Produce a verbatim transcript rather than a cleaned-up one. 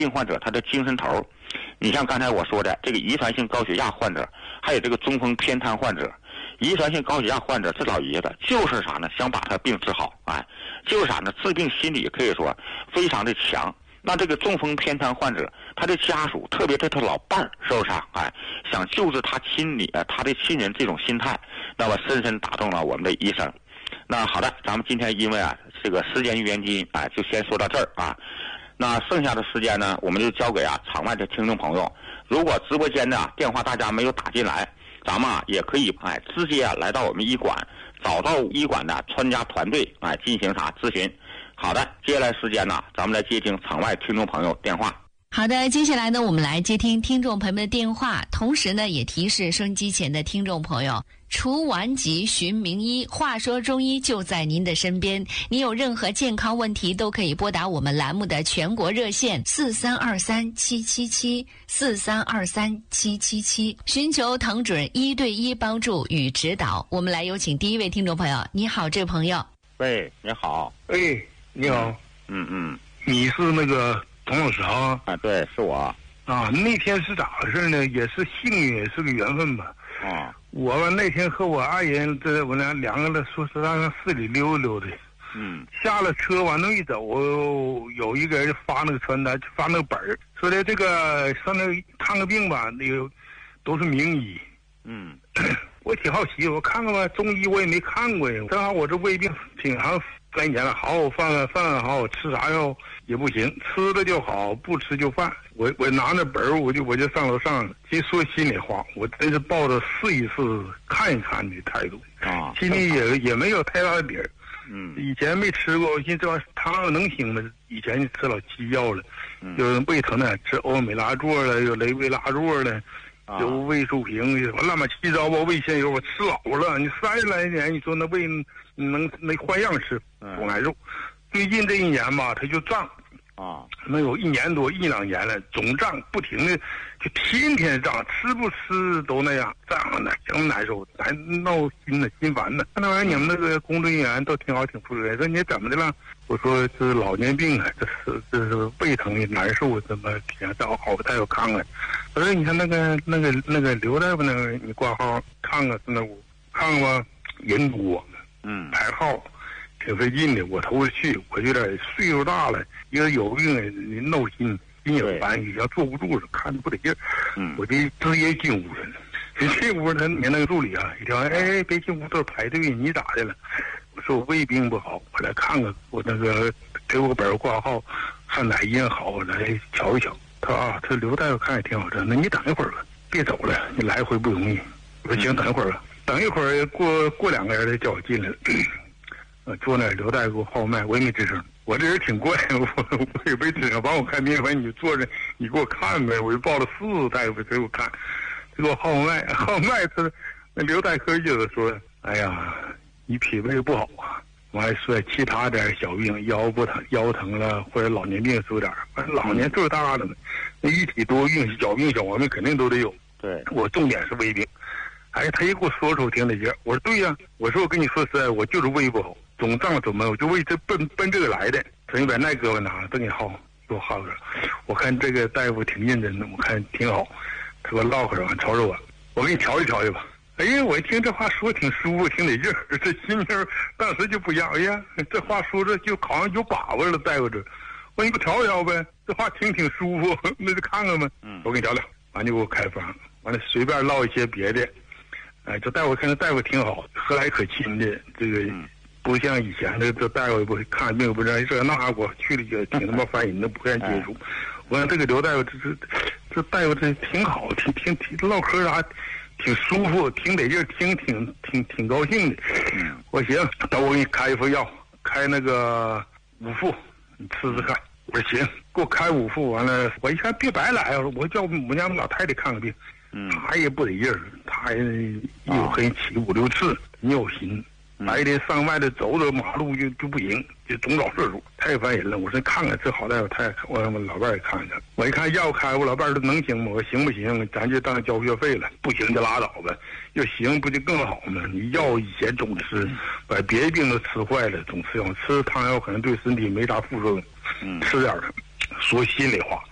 病患者他的精神头，你像刚才我说的这个遗传性高血压患者，还有这个中风偏瘫患者。遗传性高血压患者，这老爷子就是啥呢？想把他病治好，哎，就是啥呢？治病心理可以说非常的强。那这个中风偏瘫患者，他的家属，特别是他老伴儿，是不是啊？哎，想救治他亲里呃他的亲人这种心态，那么深深打动了我们的医生。那好的，咱们今天因为啊这个时间原因，哎，就先说到这儿啊。那剩下的时间呢，我们就交给啊场外的听众朋友。如果直播间的电话大家没有打进来，咱们啊也可以哎直接啊来到我们医馆，找到医馆的专家团队哎进行啥咨询。好的，接下来时间呢，咱们来接听场外听众朋友电话。 好的，接下来呢，我们来接听听众朋友们的电话，同时呢，也提示收音机前的听众朋友，除顽疾寻名医，话说中医就在您的身边。您有任何健康问题，都可以拨打我们栏目的全国热线四三二三七七七四三二三七七七，寻求唐准一对一帮助与指导。我们来有请第一位听众朋友。你好，这位朋友。 喂，你好。 哎，你好。 嗯嗯， 你是那个童老师啊？ 啊，对，是我。 啊，那天是咋回事呢？也是幸运，也是个缘分吧。 啊， 我吧那天和我爱人，这我俩两个人说是让市里溜溜的。 嗯。 下了车往那一走，有一个人发那个传单，发那个本儿，说的这个上那看个病吧，那个都是名医。 嗯。 我挺好奇，我看看吧，中医我也没看过呀。正好我这胃病挺长三年了，好好饭饭好好吃啥药也不行，吃了就好，不吃就犯。我我拿着本儿，我就我就上楼上了。其实说心里话，我真是抱着试一试、看一看的态度啊， 心里也也没有太大的底儿。 嗯， 以前没吃过，我寻思这玩意儿汤能行吗？以前吃老西药了， 嗯、 有胃疼的吃欧美拉唑了，有雷威拉唑了。有胃素平，乱七八糟吧，胃腺油我吃老了。你三十来年，你说那胃能没换样吃，不难受。最近这一年吧，它就胀啊， 能有一年多一两年了，总胀，不停的就天天胀，吃不吃都那样，胀的挺难受，难闹心的心烦的。那玩意儿你们那个工作人员都挺好，挺负责任。说你怎么的了？我说这是老年病啊，这是这是胃疼的难受，怎么天找好大夫看看。我说你看那个那个那个刘大夫那个，你挂号看看是那屋看看吧，人多， 嗯， 排号挺费劲的。我头去，我有点岁数大了，因为有病你闹心，心也烦，你要坐不住了，看着不得劲儿。 嗯， 我就直接进屋去了。一进屋，他你那个助理啊，一条哎别进屋，都是排队，你咋的了？我说我胃病不好，我来看看，我那个给我本挂号，看哪医院好，我来瞧一瞧。他说啊，这刘大夫看也挺好的，那你等一会儿吧，别走了，你来回不容易。我说行，等一会儿吧。等一会儿过过两个人叫我进来了，呃，坐那刘大夫给我号脉，我也没吱声。我这人挺怪，我我也没吱声，帮我看病，反正你坐着，你给我看呗。我就报了四大夫给我看，给我号脉，号脉他那刘大夫就说，哎呀，你脾胃不好啊。完还说其他点小病，腰不疼、腰疼了，或者老年病是有点儿。反正老年岁数大了嘛，那一体多病、小病小毛病肯定都得有。 对， 我重点是胃病。哎，他一给我说出挺得劲儿。我说对呀、啊，我说我跟你说实在，我就是胃不好，总胀怎么，我就为这奔奔这个来的。他就把那胳膊拿，等你号，给我号着。我看这个大夫挺认真的，我看挺好。他给我唠会儿完，瞅瞅我，我给你调一调去吧。哎呀，我一听这话说挺舒服，挺得劲儿，这心情当时就不一样。哎呀，这话说着就好像有把握了，大夫这。我说你给我调一调呗，这话听挺舒服，那就看看呗。嗯，我给你调调，完就给我开方，完了随便唠一些别的。哎，这大夫看这大夫挺好，和蔼可亲的，这个不像以前的这大夫不看病不这这那，我去了也挺他妈烦人的，不愿意接触。我看这个刘大夫这这这大夫这挺好，挺挺挺唠嗑啥。挺舒服，挺得劲儿，听挺挺挺高兴的。嗯，我行，等我给你开一副药，开那个五副，你吃吃看。我说行，给我开五副，完了我一看别白来，我说我叫我们家老太太看个病，嗯，她也不得劲儿，她一有黑起五六次尿心。白天上外头走走马路就就不行，就总找事主，太烦人了。我说看看这好大夫，太我我老伴儿也看看。我一看药开，我老伴儿说能行吗？我说行不行？咱就当交学费了，不行就拉倒呗。要行不就更好吗？你药以前总吃，把别的病都吃坏了，总吃药，吃汤药可能对身体没啥副作用。嗯，吃点儿，说心里话，